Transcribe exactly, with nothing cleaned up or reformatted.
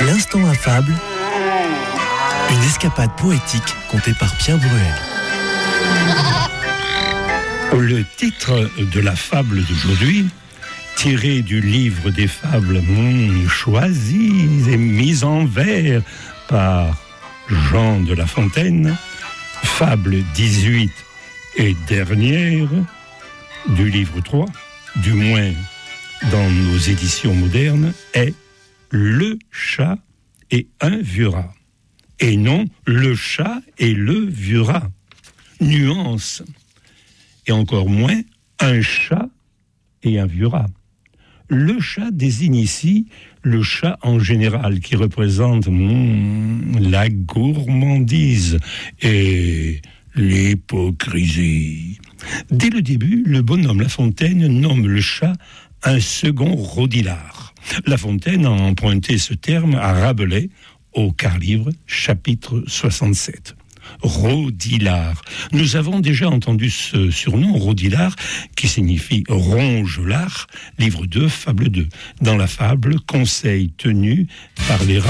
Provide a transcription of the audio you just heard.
L'instant affable, une escapade poétique contée par Pierre Bruel. Le titre de la fable d'aujourd'hui, tiré du livre des fables mmh, choisies et mises en vers par Jean de La Fontaine, fable dix-huit et dernière du livre trois, du moins dans nos éditions modernes, est Le chat et un vieux rat. Et non le chat et le vieux rat. Nuance. Et encore moins un chat et un vieux rat. Le chat désigne ici le chat en général qui représente hmm, la gourmandise et l'hypocrisie. Dès le début, le bonhomme La Fontaine nomme le chat un second Rodilard. La Fontaine a emprunté ce terme à Rabelais au quart-livre, chapitre soixante-sept. Rodilard. Nous avons déjà entendu ce surnom, Rodilard, qui signifie rongelard, livre deux, fable deux. Dans la fable, conseil tenu par les